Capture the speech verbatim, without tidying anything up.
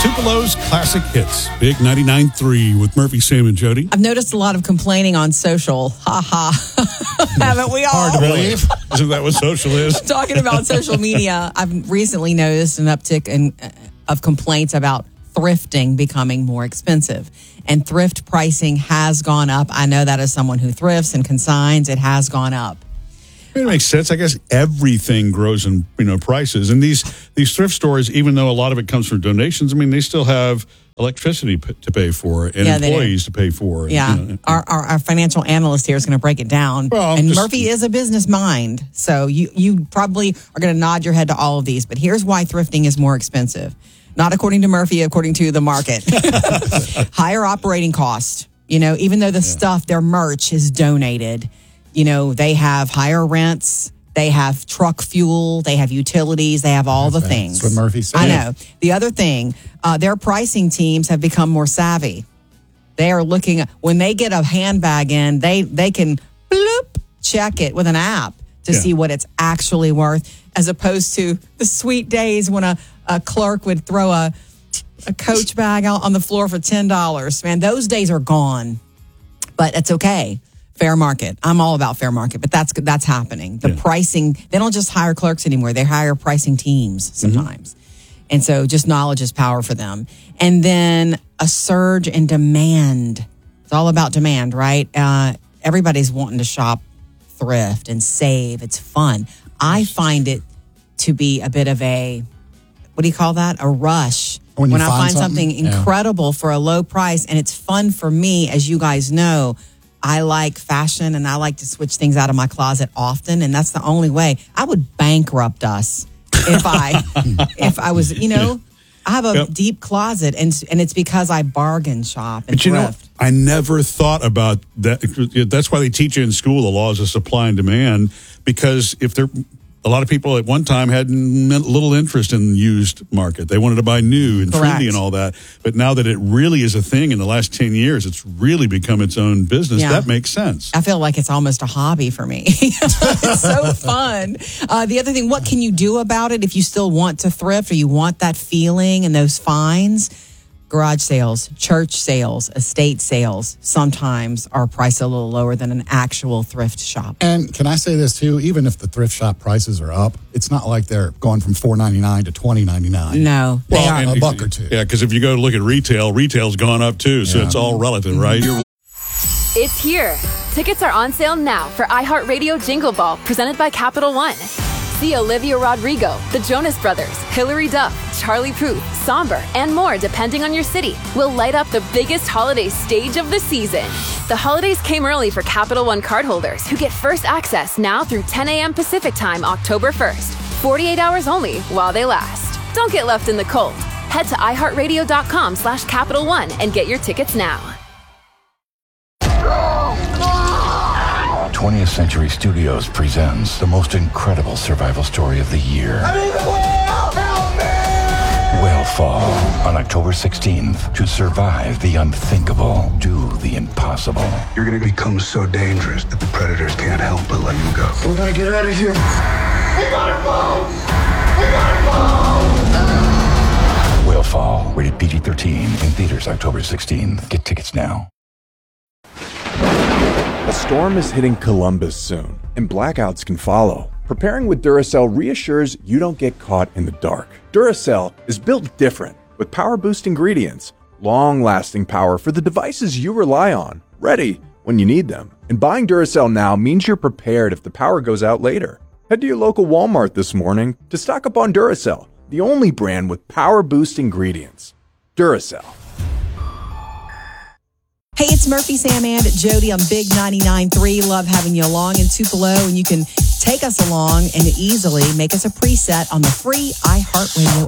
Tupelo's Classic Hits. Big ninety-nine point three with Murphy, Sam, and Jody. I've noticed a lot of complaining on social. Ha ha. Haven't we all? Hard to believe. Isn't that what social is? Talking about social media, I've recently noticed an uptick in uh, of complaints about thrifting becoming more expensive. And thrift pricing has gone up. I know that as someone who thrifts and consigns, it has gone up. It makes sense. I guess everything grows in, you know, prices. And these these thrift stores, even though a lot of it comes from donations, I mean, they still have electricity p- to pay for and Yeah, employees to pay for. Yeah. And, you know, our, our our financial analyst here is going to break it down. Well, and just- Murphy is a business mind. So you, you probably are going to nod your head to all of these. But here's why thrifting is more expensive. Not according to Murphy, according to the market. Higher operating cost. You know, even though the yeah. stuff, their merch is donated, you know, they have higher rents, they have truck fuel, they have utilities, they have all That's the right. things. That's what Murphy said. I know. The other thing, uh, their pricing teams have become more savvy. They are looking, when they get a handbag in, they, they can bloop, check it with an app to yeah. see what it's actually worth, as opposed to the sweet days when a, a clerk would throw a, a Coach bag out on the floor for ten dollars. Man, those days are gone, but it's okay. Fair market. I'm all about fair market, but that's that's happening. The yeah. pricing, they don't just hire clerks anymore. They hire pricing teams sometimes. Mm-hmm. And so just knowledge is power for them. And then a surge in demand. It's all about demand, right? Uh, everybody's wanting to shop thrift and save. It's fun. I find it to be a bit of a, what do you call that? A rush. When, when you I find find something, something incredible yeah. for a low price, and it's fun for me, as you guys know. I like fashion and I like to switch things out of my closet often. And that's the only way. I would bankrupt us if I, if I was, you know, I have a yep. deep closet and and it's because I bargain shop and but you thrift. know, I never thought about that. That's why they teach you in school the laws of supply and demand, because if they're, a lot of people at one time had little interest in used market. They wanted to buy new and Correct. trendy and all that. But now that it really is a thing in the last ten years, it's really become its own business. Yeah. That makes sense. I feel like it's almost a hobby for me. It's so fun. Uh, the other thing, what can you do about it if you still want to thrift or you want that feeling and those finds? Garage sales, church sales, estate sales sometimes are priced a little lower than an actual thrift shop. And can I say this too? Even if the thrift shop prices are up, it's not like they're going from four ninety-nine to twenty ninety-nine. No, they well, are and, a buck or two. Yeah, because if you go look at retail, retail's gone up too, so yeah. it's all relative, right? It's here. Tickets are on sale now for iHeartRadio Jingle Ball, presented by Capital One. See Olivia Rodrigo, the Jonas Brothers, Hilary Duff, Charlie Puth, Somber, and more depending on your city will light up the biggest holiday stage of the season. The holidays came early for Capital One cardholders who get first access now through ten a.m. Pacific Time, October first. forty-eight hours only while they last. Don't get left in the cold. Head to iHeartRadio.com slash Capital One and get your tickets now. twentieth Century Studios presents the most incredible survival story of the year. I'm in the whale! Help me! Whale Fall on October sixteenth. To survive the unthinkable, do the impossible. You're going to become so dangerous that the predators can't help but let you go. We gotta get out of here. We gotta go! We gotta go! Whale Fall, rated P G thirteen, in theaters October sixteenth. Get tickets now. A storm is hitting Columbus soon, and blackouts can follow. Preparing with Duracell reassures you don't get caught in the dark. Duracell is built different, with power-boost ingredients, long-lasting power for the devices you rely on, ready when you need them. And buying Duracell now means you're prepared if the power goes out later. Head to your local Walmart this morning to stock up on Duracell, the only brand with power-boost ingredients. Duracell. Hey, it's Murphy, Sam, and Jody on Big ninety-nine point three. Love having you along in Tupelo, and you can take us along and easily make us a preset on the free iHeartRadio